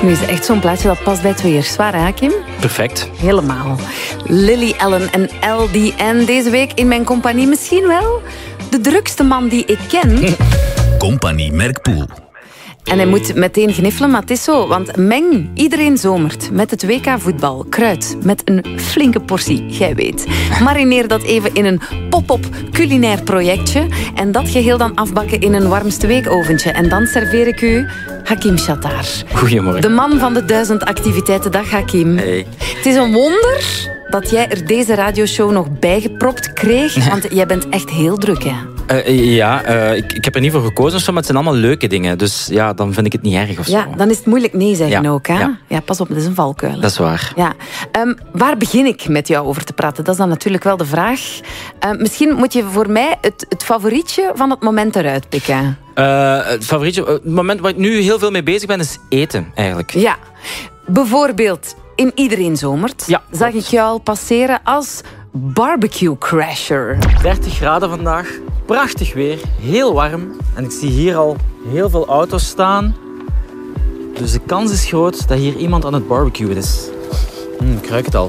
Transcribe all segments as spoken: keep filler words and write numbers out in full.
Nu is echt zo'n plaatje dat past bij twee jaar zwaar, hè, Kim? Perfect. Helemaal. Lily Allen en L D N deze week in mijn compagnie. Misschien wel de drukste man die ik ken. Compagnie Merkpoel. En hij moet meteen gniffelen, maar het is zo. Want meng, iedereen zomert met het W K voetbal. Kruid met een flinke portie, jij weet. Marineer dat even in een pop-up culinair projectje. En dat geheel dan afbakken in een warmste weekoventje. En dan serveer ik u Hakim Shatar. Goedemorgen. De man van de duizend activiteiten. Dag Hakim. Hey. Het is een wonder dat jij er deze radioshow nog bijgepropt kreeg. Want jij bent echt heel druk, hè? Uh, ja, uh, ik, ik heb er niet voor gekozen, maar het zijn allemaal leuke dingen. Dus ja, dan vind ik het niet erg of Ja, zo. dan is het moeilijk nee zeggen Ja, ook, hè? ja. Ja, pas op, dat is een valkuil. Dat is waar. Ja. Um, waar begin ik met jou over te praten? Dat is dan natuurlijk wel de vraag. Uh, misschien moet je voor mij het, het favorietje van het moment eruit pikken. Uh, het favorietje, het moment waar ik nu heel veel mee bezig ben, is eten, eigenlijk. Ja, bijvoorbeeld in Iedereen Zomert Ja, zag ik jou al passeren als barbecue crasher. dertig graden vandaag, prachtig weer, heel warm. En ik zie hier al heel veel auto's staan. Dus de kans is groot dat hier iemand aan het barbecuen is. Hm, ik ruik het al.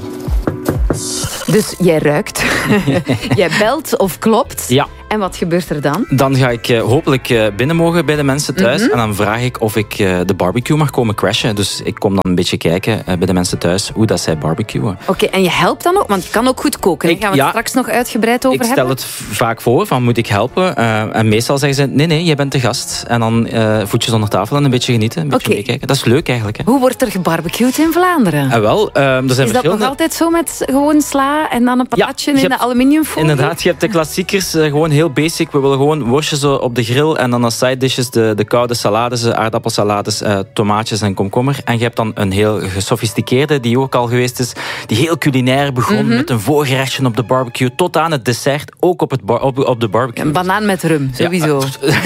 Dus jij ruikt, jij belt of klopt. Ja. En wat gebeurt er dan? Dan ga ik uh, hopelijk uh, binnen mogen bij de mensen thuis. Mm-hmm. En dan vraag ik of ik uh, de barbecue mag komen crashen. Dus ik kom dan een beetje kijken uh, bij de mensen thuis hoe dat zij barbecuen. Oké, okay, en je helpt dan ook? Want je kan ook goed koken. Daar gaan we het ja, straks nog uitgebreid over ik hebben. Ik stel het vaak voor, van moet ik helpen? Uh, en meestal zeggen ze, nee, nee, jij bent de gast. En dan uh, voetjes onder tafel en een beetje genieten. Een beetje okay. meekijken. Dat is leuk eigenlijk. Hè? Hoe wordt er gebarbecued in Vlaanderen? Uh, wel, uh, er zijn is dat verschillende... nog altijd zo met gewoon sla en dan een patatje ja, in de aluminiumfolie? Inderdaad, je hebt de klassiekers, uh, gewoon heel basic. We willen gewoon worstjes op de grill en dan als side dishes de, de koude salades, aardappelsalades, uh, tomaatjes en komkommer. En je hebt dan een heel gesofisticeerde, die ook al geweest is, die heel culinair begon mm-hmm. met een voorgerechtje op de barbecue tot aan het dessert, ook op, het bar- op, op de barbecue. Een banaan met rum, sowieso. Ja,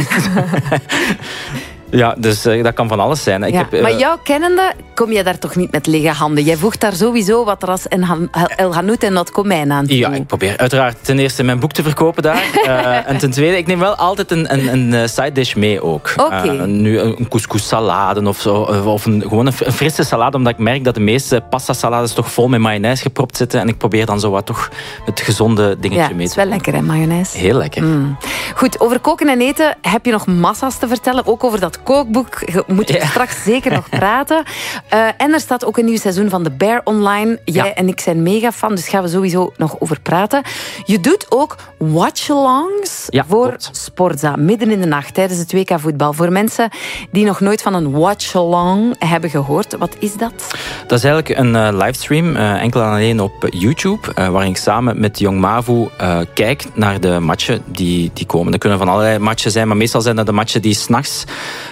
ja, dus uh, dat kan van alles zijn. Ik ja, heb, uh, maar jouw kennende kom je daar toch niet met lege handen? Jij voegt daar sowieso wat ras en El Hanout en dat komijn aan toe. Ja, ik probeer uiteraard ten eerste mijn boek te verkopen daar. uh, en ten tweede, ik neem wel altijd een, een, een side dish mee ook. Okay. Uh, nu een couscous salade of zo. Of een, gewoon een frisse salade, omdat ik merk dat de meeste pasta salades toch vol met mayonaise gepropt zitten. En ik probeer dan zo wat toch het gezonde dingetje ja, mee te doen. Ja, is wel lekker hè, mayonaise. Heel lekker. Mm. Goed, over koken en eten heb je nog massa's te vertellen. Ook over dat kookboek moeten we ja. straks zeker nog praten. Uh, en er staat ook een nieuw seizoen van The Bear online. Jij ja. en ik zijn mega fan, dus gaan we sowieso nog over praten. Je doet ook watch-alongs ja, voor klopt. Sportza, midden in de nacht tijdens het W K voetbal. Voor mensen die nog nooit van een watch-along hebben gehoord, wat is dat? Dat is eigenlijk een uh, livestream, uh, enkel en alleen op YouTube, uh, waarin ik samen met Jong Mavo uh, kijk naar de matchen die, die komen. Dat kunnen van allerlei matchen zijn, maar meestal zijn dat de matchen die 's nachts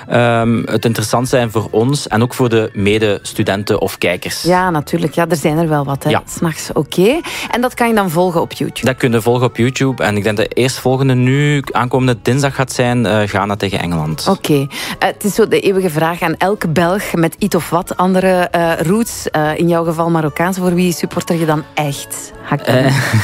um, het interessant zijn voor ons en ook voor de medestudenten of kijkers. Ja, natuurlijk. Ja, er zijn er wel wat. Hè. Ja. 's Nachts, oké. Okay. En dat kan je dan volgen op YouTube? Dat kun je volgen op YouTube. En ik denk dat de eerstvolgende nu, aankomende dinsdag gaat zijn, uh, Ghana tegen Engeland. Oké. Okay. Uh, het is zo de eeuwige vraag aan elke Belg met iets of wat andere uh, roots. Uh, in jouw geval Marokkaans. Voor wie supporter je dan echt? Uh,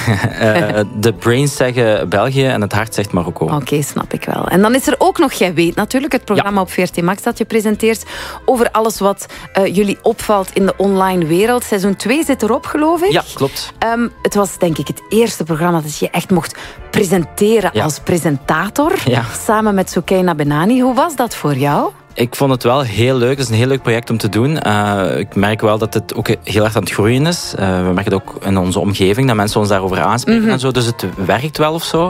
uh, de brains zeggen België en het hart zegt Marokko. Oké, okay, snap ik wel. En dan is er ook nog, jij weet natuurlijk, het programma ja. op V R T Max dat je presenteert over alles wat uh, jullie opvalt in de online wereld. Seizoen twee zit erop, geloof ik. Ja, klopt. Um, het was denk ik het eerste programma dat je echt mocht presenteren ja. als presentator. Ja. Samen met Soukaina Benani. Hoe was dat voor jou? Ik vond het wel heel leuk. Het is een heel leuk project om te doen. Uh, ik merk wel dat het ook heel erg aan het groeien is. Uh, we merken het ook in onze omgeving, dat mensen ons daarover aanspreken mm-hmm. en zo. Dus het werkt wel of zo.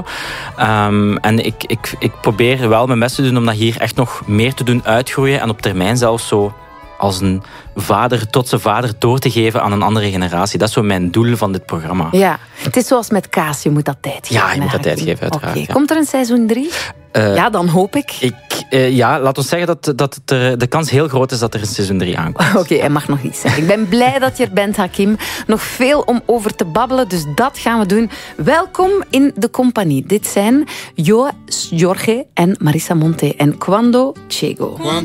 Um, en ik, ik, ik probeer wel mijn best te doen om dat hier echt nog meer te doen uitgroeien. En op termijn zelfs zo als een vader, trotse vader, door te geven aan een andere generatie. Dat is zo mijn doel van dit programma. Ja, het is zoals met kaas, je moet dat tijd geven. Ja, je moet dat tijd geven, uiteraard. Okay. Ja. Komt er een seizoen drie? Uh, ja, dan hoop ik. ik uh, ja, laat ons zeggen dat, dat er, de kans heel groot is dat er een seizoen drie aankomt. Oké, okay, hij mag nog niet zeggen. Ik ben blij dat je er bent, Hakim. Nog veel om over te babbelen, dus dat gaan we doen. Welkom in de compagnie. Dit zijn Jo, Jorge en Marisa Monte en Quando Chego.